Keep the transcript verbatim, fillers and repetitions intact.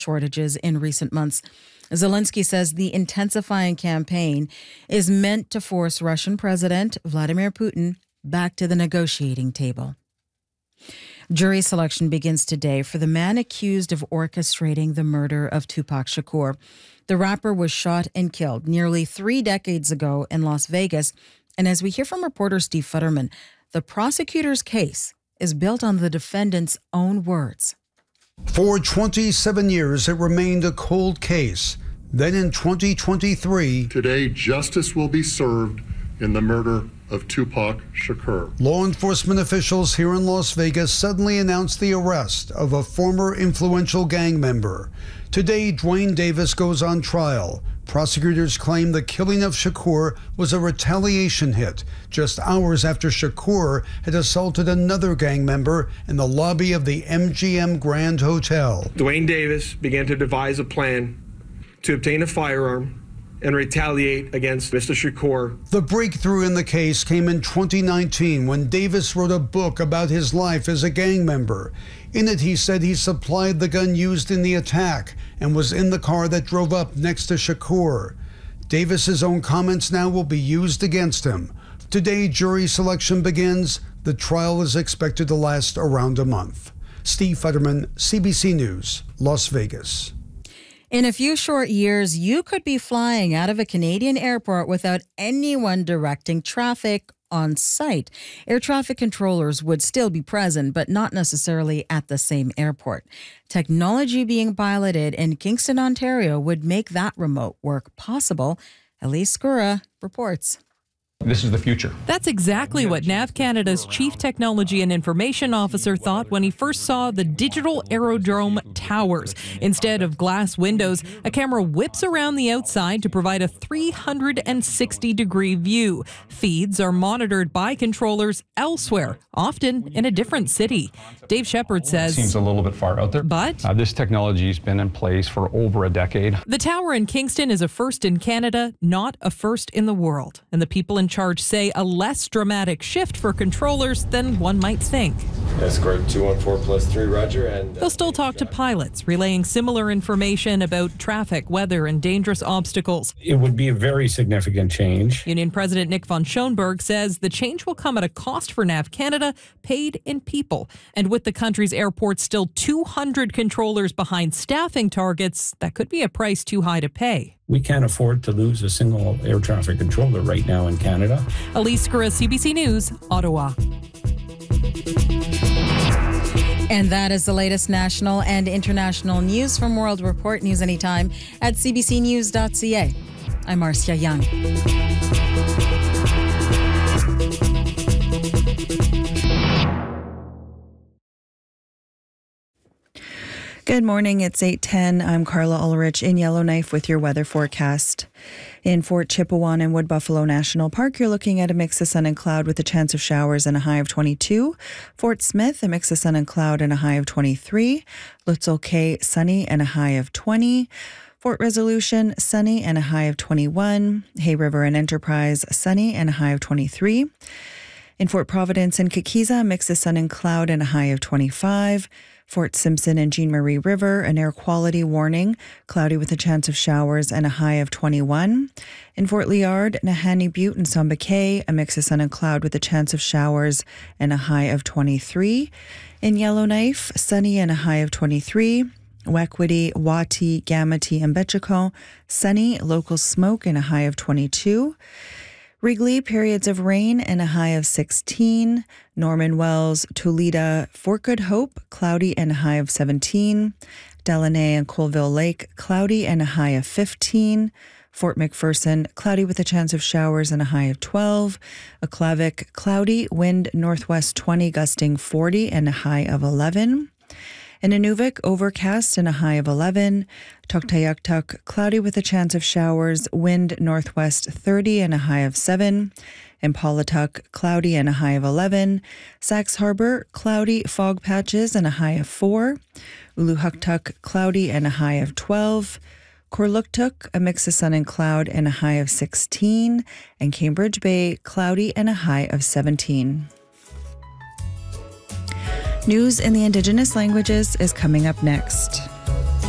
shortages in recent months. Zelensky says the intensifying campaign is meant to force Russian President Vladimir Putin back to the negotiating table. Jury selection begins today for the man accused of orchestrating the murder of Tupac Shakur. The rapper was shot and killed nearly three decades ago in Las Vegas. And as we hear from reporter Steve Futterman, the prosecutor's case is built on the defendant's own words. For twenty-seven years, it remained a cold case. Then in twenty twenty-three, today, justice will be served in the murder of Tupac Shakur. Law enforcement officials here in Las Vegas suddenly announced the arrest of a former influential gang member. Today, Duane Davis goes on trial. Prosecutors claim the killing of Shakur was a retaliation hit just hours after Shakur had assaulted another gang member in the lobby of the M G M Grand Hotel. Duane Davis began to devise a plan to obtain a firearm and retaliate against Mister Shakur. The breakthrough in the case came in twenty nineteen when Davis wrote a book about his life as a gang member. In it, he said he supplied the gun used in the attack and was in the car that drove up next to Shakur. Davis's own comments now will be used against him. Today, jury selection begins. The trial is expected to last around a month. Steve Futterman, C B C News, Las Vegas. In a few short years, you could be flying out of a Canadian airport without anyone directing traffic on site. Air traffic controllers would still be present, but not necessarily at the same airport. Technology being piloted in Kingston, Ontario would make that remote work possible. Elise Skura reports. This is the future. That's exactly what Nav Canada's Chief Technology and Information Officer thought when he first saw the digital aerodrome towers. Instead of glass windows, a camera whips around the outside to provide a three hundred sixty degree view. Feeds are monitored by controllers elsewhere, often in a different city. Dave Shepard says... Seems a little bit far out there. But... Uh, this technology has been in place for over a decade. The tower in Kingston is a first in Canada, not a first in the world. And the people in charge say a less dramatic shift for controllers than one might think. Escort two one four plus three, roger. And they'll still talk to pilots, relaying similar information about traffic, weather, and dangerous obstacles. It would be a very significant change. Union President Nick von Schoenberg says the change will come at a cost for Nav Canada, paid in people. And with the country's airports still two hundred controllers behind staffing targets, that could be a price too high to pay. We can't afford to lose a single air traffic controller right now in Canada. Elise Skura, C B C News, Ottawa. And that is the latest national and international news from World Report. News anytime at c b c news dot c a. I'm Marcia Young. Good morning, it's eight ten. I'm Carla Ulrich in Yellowknife with your weather forecast. In Fort Chipewyan and Wood Buffalo National Park, you're looking at a mix of sun and cloud with a chance of showers and a high of twenty-two. Fort Smith, a mix of sun and cloud and a high of twenty-three. Lutzel Cay, sunny and a high of twenty. Fort Resolution, sunny and a high of twenty-one. Hay River and Enterprise, sunny and a high of twenty-three. In Fort Providence and Kikiza, a mix of sun and cloud and a high of twenty-five. Fort Simpson and Jean Marie River, an air quality warning, cloudy with a chance of showers and a high of twenty-one. In Fort Liard, Nahanni Butte and Samba Cay, a mix of sun and cloud with a chance of showers and a high of twenty-three. In Yellowknife, sunny and a high of twenty-three. Wekwitty, Wati, Gamity, and Betchiko, sunny, local smoke and a high of twenty-two. Wrigley, periods of rain and a high of sixteen. Norman Wells, Tulita, Fort Good Hope, cloudy and a high of seventeen. Delaney and Colville Lake, cloudy and a high of fifteen. Fort McPherson, cloudy with a chance of showers and a high of twelve. Aklavik, cloudy, wind northwest twenty, gusting forty and a high of eleven. In Inuvik, overcast and a high of eleven. Tuktoyaktuk, cloudy with a chance of showers, wind northwest thirty and a high of seven. In Paulatuk, cloudy and a high of eleven. Sax Harbor, cloudy, fog patches and a high of four. Uluhuktuk, cloudy and a high of twelve. Korluktuk, a mix of sun and cloud and a high of sixteen. And Cambridge Bay, cloudy and a high of seventeen. News in the Indigenous languages is coming up next.